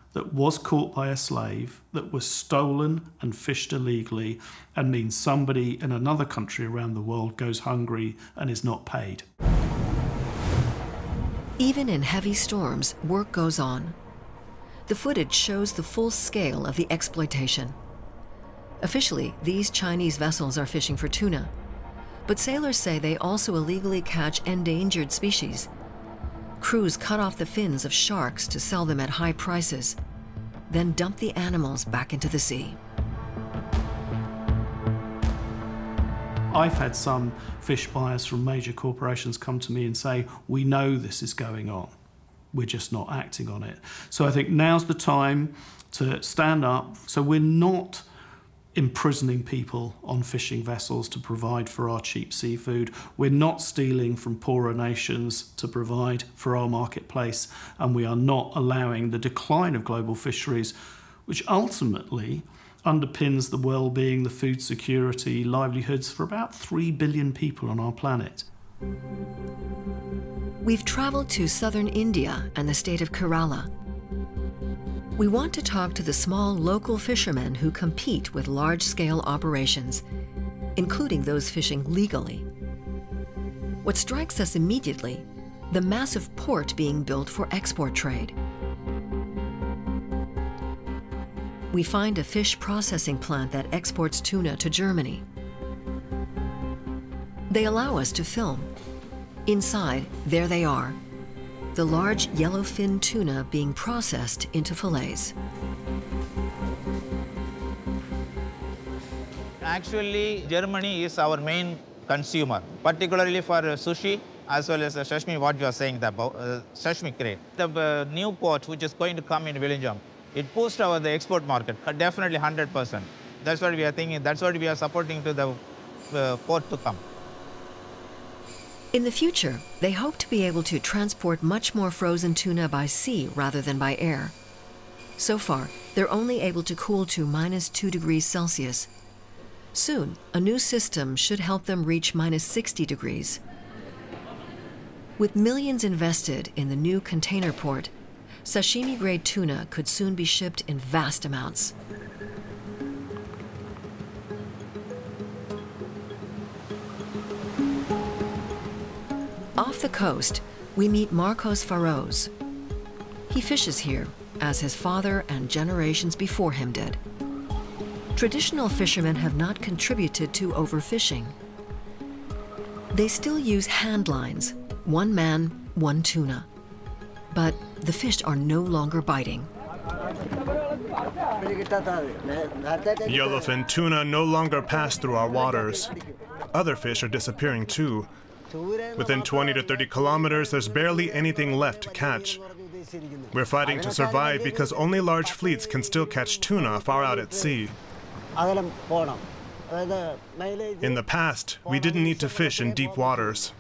that was caught by a slave, that was stolen and fished illegally, and means somebody in another country around the world goes hungry and is not paid. Even in heavy storms, work goes on. The footage shows the full scale of the exploitation. Officially, these Chinese vessels are fishing for tuna, but sailors say they also illegally catch endangered species. Crews cut off the fins of sharks to sell them at high prices, then dump the animals back into the sea. I've had some fish buyers from major corporations come to me and say, we know this is going on, we're just not acting on it. So I think now's the time to stand up. So we're not imprisoning people on fishing vessels to provide for our cheap seafood. We're not stealing from poorer nations to provide for our marketplace, and we are not allowing the decline of global fisheries, which ultimately underpins the well-being, the food security, livelihoods for about 3 billion people on our planet. We've traveled to southern India and the state of Kerala. We want to talk to the small local fishermen who compete with large-scale operations, including those fishing legally. What strikes us immediately, the massive port being built for export trade. We find a fish processing plant that exports tuna to Germany. They allow us to film. Inside, there they are, the large yellowfin tuna being processed into fillets. Actually, Germany is our main consumer, particularly for sushi as well as sashimi, what you are saying about sashimi crate. The new port which is going to come in Vizhinjam, it boosts the export market, definitely 100%. That's what we are thinking, that's what we are supporting to the port to come. In the future, they hope to be able to transport much more frozen tuna by sea rather than by air. So far, they're only able to cool to -2 degrees Celsius. Soon, a new system should help them reach -60 degrees. With millions invested in the new container port, sashimi-grade tuna could soon be shipped in vast amounts. Off the coast, we meet Marcos Faroz. He fishes here, as his father and generations before him did. Traditional fishermen have not contributed to overfishing. They still use hand lines, one man, one tuna. But the fish are no longer biting. Yellowfin tuna no longer pass through our waters. Other fish are disappearing too. Within 20 to 30 kilometers, there's barely anything left to catch. We're fighting to survive because only large fleets can still catch tuna far out at sea. In the past, we didn't need to fish in deep waters.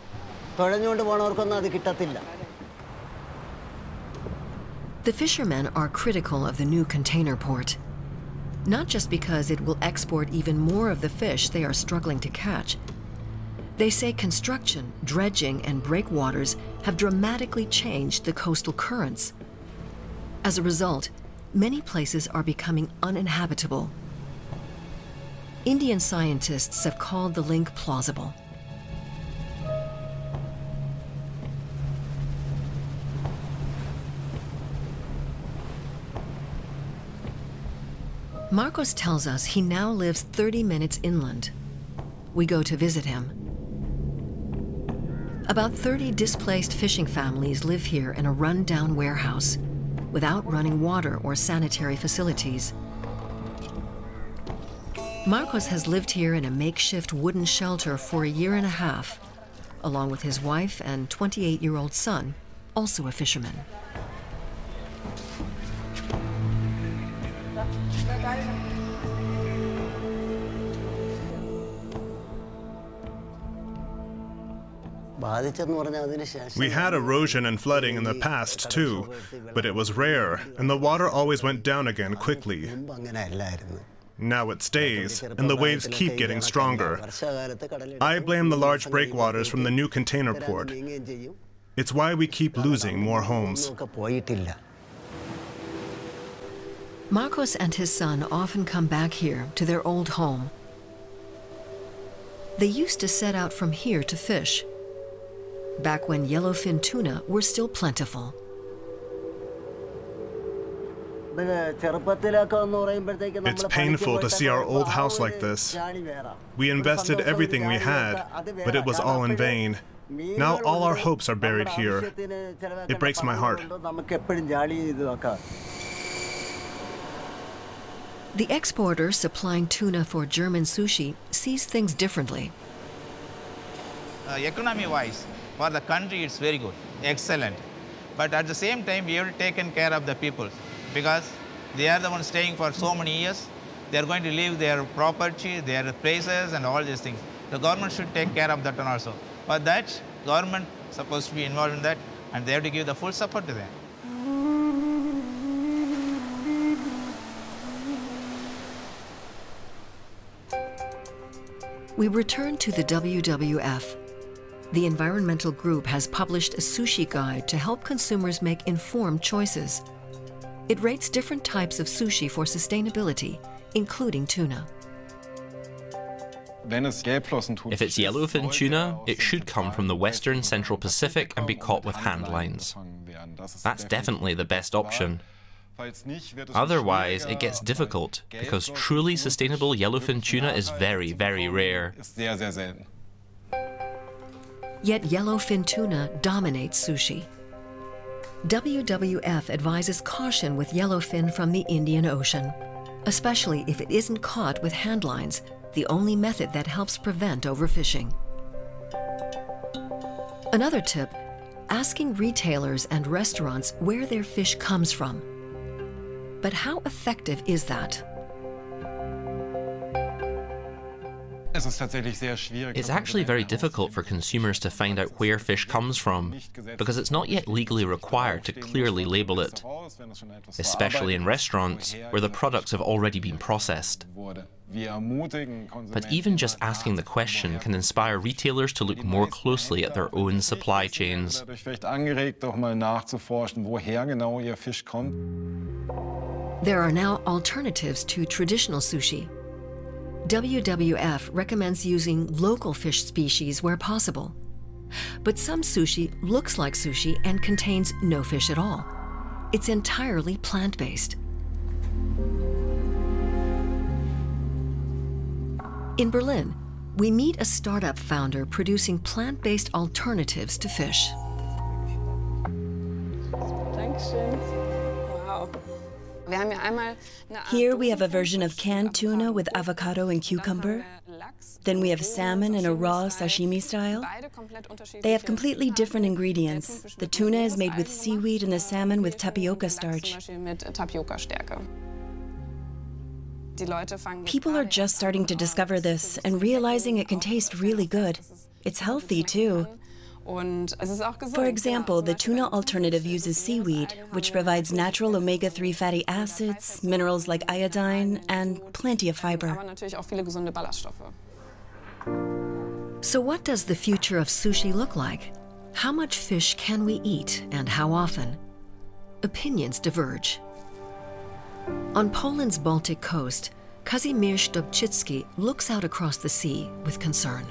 The fishermen are critical of the new container port, not just because it will export even more of the fish they are struggling to catch. They say construction, dredging, and breakwaters have dramatically changed the coastal currents. As a result, many places are becoming uninhabitable. Indian scientists have called the link plausible. Marcos tells us he now lives 30 minutes inland. We go to visit him. About 30 displaced fishing families live here in a run-down warehouse, without running water or sanitary facilities. Marcos has lived here in a makeshift wooden shelter for 1.5 years, along with his wife and 28-year-old son, also a fisherman. We had erosion and flooding in the past too, but it was rare, and the water always went down again quickly. Now it stays, and the waves keep getting stronger. I blame the large breakwaters from the new container port. It's why we keep losing more homes. Marcos and his son often come back here to their old home. They used to set out from here to fish, back when yellowfin tuna were still plentiful. It's painful to see our old house like this. We invested everything we had, but it was all in vain. Now all our hopes are buried here. It breaks my heart. The exporter supplying tuna for German sushi sees things differently. Economy-wise, for the country, it's very good, excellent. But at the same time, we have taken care of the people because they are the ones staying for so many years. They are going to leave their property, their places, and all these things. The government should take care of that one also. For that, government is supposed to be involved in that, and they have to give the full support to them. We return to the WWF. The environmental group has published a sushi guide to help consumers make informed choices. It rates different types of sushi for sustainability, including tuna. If it's yellowfin tuna, it should come from the Western Central Pacific and be caught with hand lines. That's definitely the best option. Otherwise, it gets difficult because truly sustainable yellowfin tuna is very, very rare. Yet yellowfin tuna dominates sushi. WWF advises caution with yellowfin from the Indian Ocean, especially if it isn't caught with hand lines, the only method that helps prevent overfishing. Another tip, asking retailers and restaurants where their fish comes from. But how effective is that? It's actually very difficult for consumers to find out where fish comes from, because it's not yet legally required to clearly label it, especially in restaurants where the products have already been processed. But even just asking the question can inspire retailers to look more closely at their own supply chains. There are now alternatives to traditional sushi. WWF recommends using local fish species where possible. But some sushi looks like sushi and contains no fish at all. It's entirely plant-based. In Berlin, we meet a startup founder producing plant-based alternatives to fish. Here we have a version of canned tuna with avocado and cucumber. Then we have salmon in a raw sashimi style. They have completely different ingredients. The tuna is made with seaweed and the salmon with tapioca starch. People are just starting to discover this and realizing it can taste really good. It's healthy too. For example, the tuna alternative uses seaweed, which provides natural omega-3 fatty acids, minerals like iodine, and plenty of fiber. So what does the future of sushi look like? How much fish can we eat and how often? Opinions diverge. On Poland's Baltic coast, Kazimierz Dobczycki looks out across the sea with concern.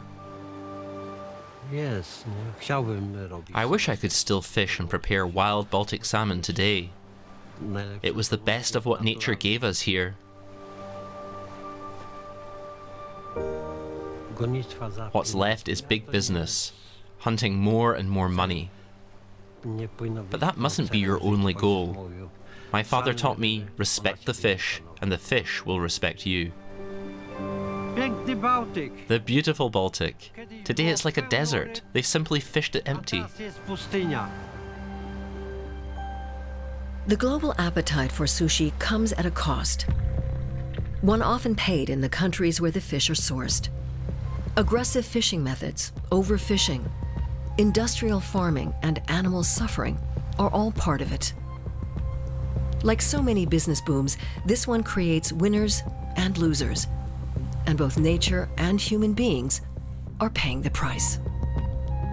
I wish I could still fish and prepare wild Baltic salmon today. It was the best of what nature gave us here. What's left is big business, hunting more and more money. But that mustn't be your only goal. My father taught me, respect the fish, and the fish will respect you. The beautiful Baltic. Today it's like a desert. They've simply fished it empty. The global appetite for sushi comes at a cost. One often paid in the countries where the fish are sourced. Aggressive fishing methods, overfishing, industrial farming, and animal suffering are all part of it. Like so many business booms, this one creates winners and losers. And both nature and human beings are paying the price.